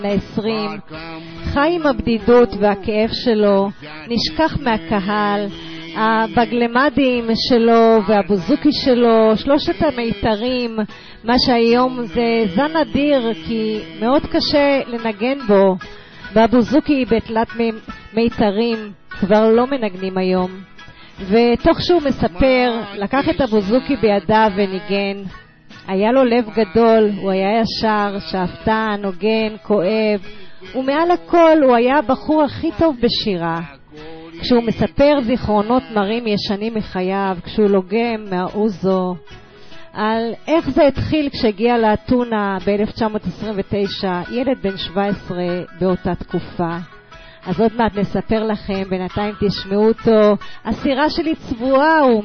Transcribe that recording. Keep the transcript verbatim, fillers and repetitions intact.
העשרים, חי עם הבדידות והכאב שלו, נשכח מהקהל, הבגלמדים שלו והבוזוקי שלו, שלושת המיתרים, מה שהיום זה זן אדיר כי מאוד קשה לנגן בו, והבוזוקי בתלת מיתרים כבר לא מנגנים היום. ותוך שהוא מספר, לקח את הבוזוקי בידיו וניגן. היה לו לב גדול, הוא היה ישר, שאפתן, הוגן, כואב, ומעל הכל הוא היה הבחור הכי טוב בשירה. כשהוא מספר זיכרונות מרים ישנים מחייו, כשהוא לוגם מהאוזו, על איך זה התחיל כשהגיע לאתונה ב-אלף תשע מאות עשרים ותשע, ילד בן שבע עשרה באותה תקופה. אז עוד מעט נספר לכם, בינתיים תשמעו אותו, הסירה שלי צבועה, הוא